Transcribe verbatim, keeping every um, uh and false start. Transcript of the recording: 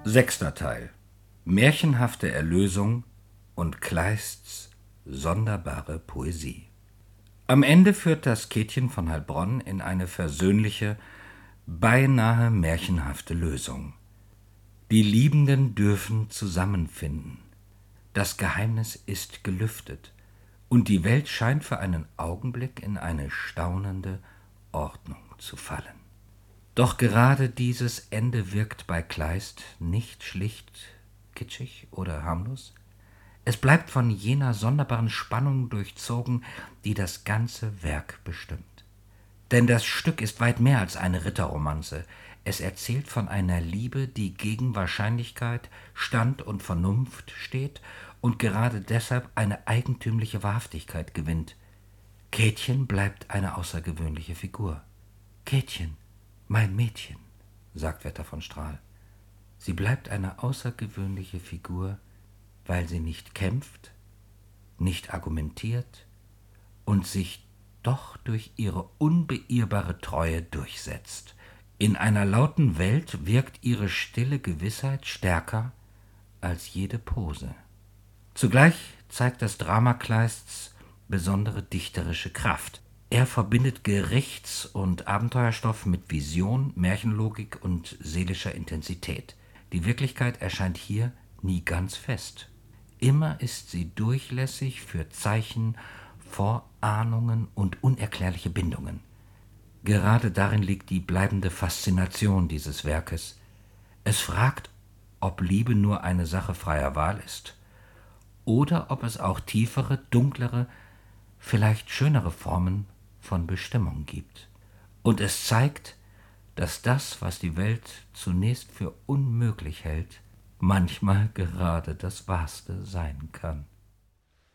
Sechster Teil. Märchenhafte Erlösung und Kleists sonderbare Poesie. Am Ende führt das Käthchen von Heilbronn in eine versöhnliche, beinahe märchenhafte Lösung. Die Liebenden dürfen zusammenfinden. Das Geheimnis ist gelüftet, und die Welt scheint für einen Augenblick in eine staunende Ordnung zu fallen. Doch gerade dieses Ende wirkt bei Kleist nicht schlicht, kitschig oder harmlos. Es bleibt von jener sonderbaren Spannung durchzogen, die das ganze Werk bestimmt. Denn das Stück ist weit mehr als eine Ritterromanze. Es erzählt von einer Liebe, die gegen Wahrscheinlichkeit, Stand und Vernunft steht und gerade deshalb eine eigentümliche Wahrhaftigkeit gewinnt. Käthchen bleibt eine außergewöhnliche Figur. »Käthchen, mein Mädchen«, sagt Wetter von Strahl. Sie bleibt eine außergewöhnliche Figur, weil sie nicht kämpft, nicht argumentiert und sich doch durch ihre unbeirrbare Treue durchsetzt. In einer lauten Welt wirkt ihre stille Gewissheit stärker als jede Pose. Zugleich zeigt das Drama Kleists besondere dichterische Kraft. Er verbindet Gerichts- und Abenteuerstoff mit Vision, Märchenlogik und seelischer Intensität. Die Wirklichkeit erscheint hier nie ganz fest. Immer ist sie durchlässig für Zeichen, Vorahnungen und unerklärliche Bindungen. Gerade darin liegt die bleibende Faszination dieses Werkes. Es fragt, ob Liebe nur eine Sache freier Wahl ist oder ob es auch tiefere, dunklere, vielleicht schönere Formen von Bestimmung gibt. Und es zeigt, dass das, was die Welt zunächst für unmöglich hält, manchmal gerade das Wahrste sein kann.